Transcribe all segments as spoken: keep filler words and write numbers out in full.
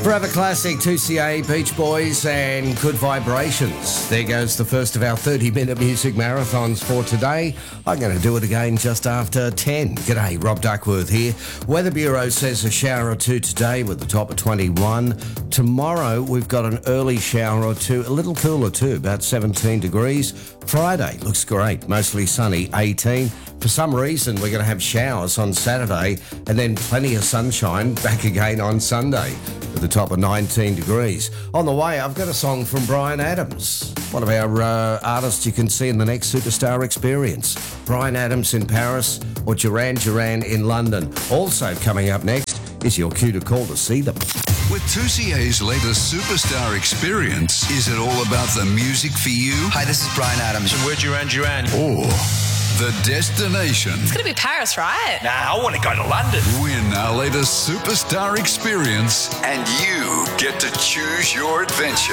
Forever Classic, two C A, Beach Boys and Good Vibrations. There goes the first of our thirty-minute music marathons for today. I'm going to do it again just after ten. G'day, Rob Duckworth here. Weather Bureau says a shower or two today with the top of twenty-one. Tomorrow we've got an early shower or two, a little cooler too, about seventeen degrees. Friday looks great, mostly sunny, eighteen. For some reason, we're going to have showers on Saturday and then plenty of sunshine back again on Sunday at the top of nineteen degrees. On the way, I've got a song from Bryan Adams, one of our uh, artists you can see in the next Superstar Experience. Bryan Adams in Paris or Duran Duran in London. Also coming up next is your cue to call to see them. With two C A's latest Superstar Experience, is it all about the music for you? Hi, this is Bryan Adams. And we're Duran Duran. Or the destination? It's going to be Paris, right? Nah, I want to go to London. Win our latest Superstar Experience and you get to choose your adventure.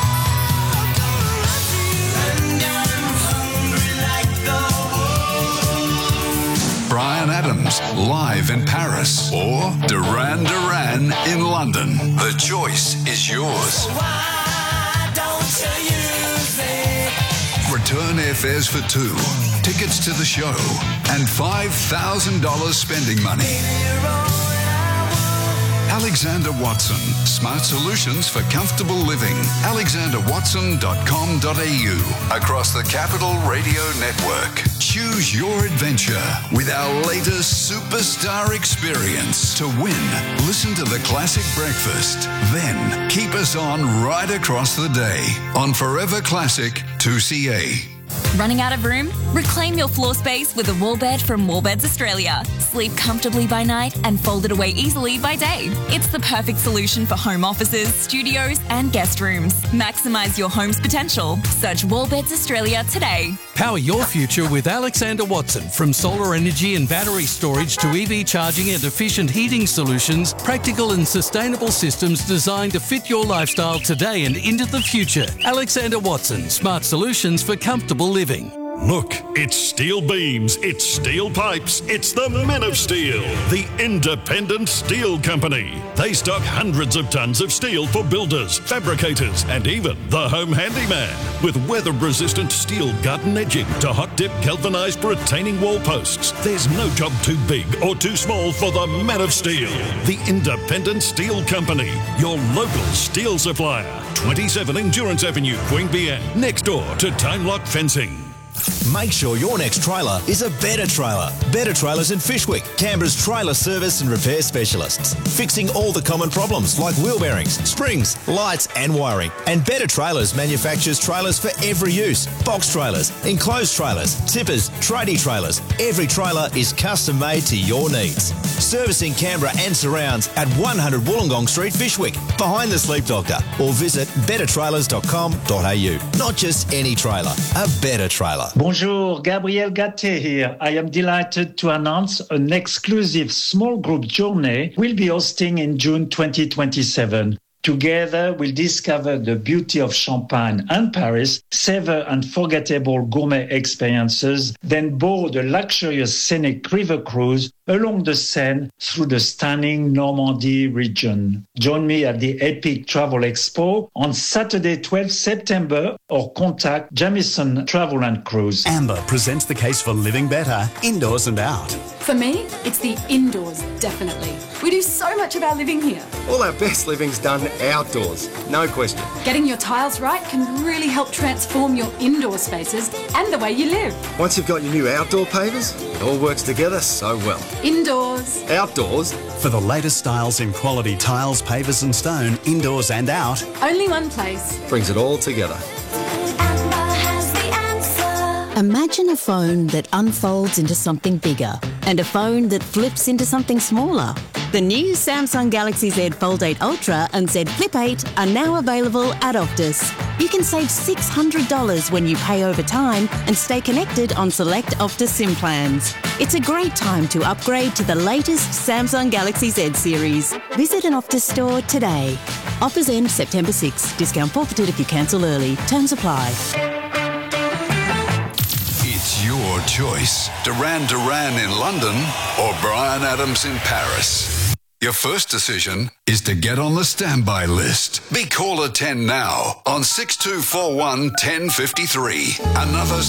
Bryan Adams, live in Paris, or Duran Duran in London. The choice is yours. Return airfares for two, tickets to the show, and five thousand dollars spending money. Alexander Watson, smart solutions for comfortable living. alexander watson dot com dot a u. Across the Capital Radio Network. Choose your adventure with our latest Superstar Experience. To win, listen to the Classic Breakfast. Then keep us on right across the day on Forever Classic two C A. Running out of room? Reclaim your floor space with a wall bed from Wallbeds Australia. Sleep comfortably by night and fold it away easily by day. It's the perfect solution for home offices, studios and guest rooms. Maximise your home's potential. Search Wallbeds Australia today. Power your future with Alexander Watson. From solar energy and battery storage to E V charging and efficient heating solutions, practical and sustainable systems designed to fit your lifestyle today and into the future. Alexander Watson, smart solutions for comfortable living. Look, it's steel beams, it's steel pipes, it's the Men of Steel, the independent steel company. They stock hundreds of tons of steel for builders, fabricators, and even the home handyman. With weather-resistant steel garden edging to hot-dip galvanized retaining wall posts, there's no job too big or too small for the Men of Steel, the independent steel company, your local steel supplier. twenty-seven Endurance Avenue, Queanbeyan, next door to Time Lock Fencing. Make sure your next trailer is a Better Trailer. Better Trailers in Fyshwick, Canberra's trailer service and repair specialists. Fixing all the common problems like wheel bearings, springs, lights and wiring. And Better Trailers manufactures trailers for every use. Box trailers, enclosed trailers, tippers, tradie trailers. Every trailer is custom made to your needs. Servicing Canberra and surrounds at one hundred Wollongong Street, Fyshwick, behind the Sleep Doctor. Or visit better trailers dot com dot a u. Not just any trailer, a better trailer. Bonjour, Gabriel Gatte here. I am delighted to announce an exclusive small group journey we'll be hosting in June twenty twenty-seven. Together, we'll discover the beauty of Champagne and Paris, savor unforgettable gourmet experiences, then board a luxurious scenic river cruise along the Seine through the stunning Normandy region. Join me at the Epic Travel Expo on Saturday, twelfth September, or contact Jamieson Travel and Cruise. Amber presents the case for living better, indoors and out. For me, it's the indoors, definitely. We do so much of our living here. All our best living's done outdoors, no question. Getting your tiles right can really help transform your indoor spaces and the way you live. Once you've got your new outdoor pavers, it all works together so well. Indoors. Outdoors. For the latest styles in quality tiles, pavers and stone, indoors and out. Only one place. Brings it all together. Imagine a phone that unfolds into something bigger and a phone that flips into something smaller. The new Samsung Galaxy Z Fold eight Ultra and Z Flip eight are now available at Optus. You can save six hundred dollars when you pay over time and stay connected on select Optus SIM plans. It's a great time to upgrade to the latest Samsung Galaxy Z series. Visit an Optus store today. Offers end September sixth. Discount forfeited if you cancel early. Terms apply. It's your choice. Duran Duran in London or Bryan Adams in Paris. Your first decision is to get on the standby list. Be caller ten now on six two four one, one oh five three. Another